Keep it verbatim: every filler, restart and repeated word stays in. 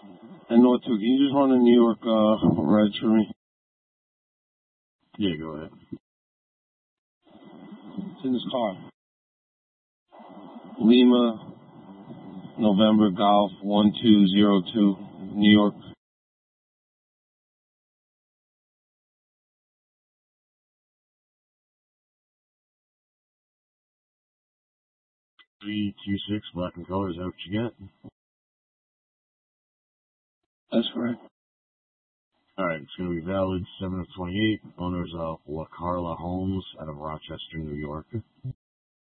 And North two, can you just run the New York uh, reg for me? Yeah, go ahead. It's in this car. Lima, November, Golf, one two zero two, New York. three two six, black and color, is that what you get? That's correct. Alright, it's going to be valid seven of twenty-eight. Owner's uh, La Carla Holmes out of Rochester, New York.